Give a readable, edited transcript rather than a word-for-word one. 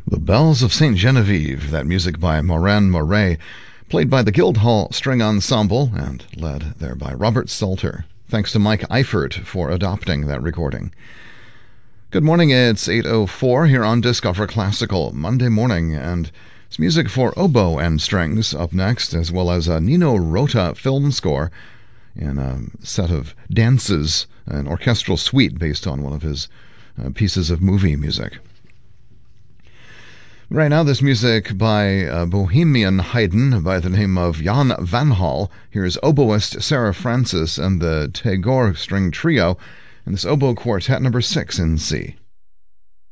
The Bells of St. Genevieve, that music by Moran Moray, played by the Guildhall String Ensemble and led there by Robert Salter. Thanks to Mike Eifert for adopting that recording. Good morning, it's 8:04 here on Discover Classical, Monday morning, and it's music for oboe and strings up next, as well as a Nino Rota film score and a set of dances, an orchestral suite based on one of his pieces of movie music. Right now, this music by a Bohemian Haydn by the name of Jan Van Hal. Here's oboist Sarah Francis and the Tagore String Trio, and this oboe quartet number 6 in C.